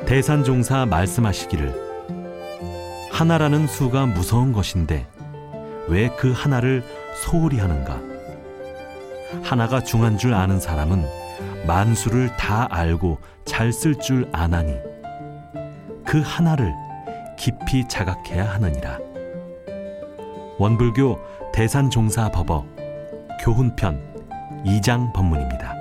대산종사 말씀하시기를 하나라는 수가 무서운 것인데 왜 그 하나를 소홀히 하는가? 하나가 중한 줄 아는 사람은 만수를 다 알고 잘 쓸 줄 아나니 그 하나를 깊이 자각해야 하느니라. 원불교 대산종사법어 교훈편 2장 법문입니다.